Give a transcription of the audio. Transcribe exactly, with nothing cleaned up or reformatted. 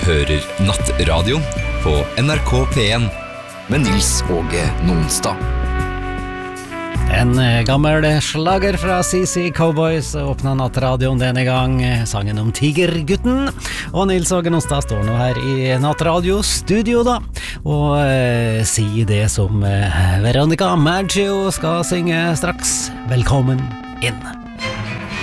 hører Nattradio på N R K P en med Nils Åge Nonstad. En gammel slager fra C C Cowboys åpnet Nattradioen denne gang, sangen om Tigergutten. Og Nils Åge Nonstad står nå her i Nattradio-studio da, og eh, sier det som eh, Veronica Maggio skal synge straks. Velkommen inn.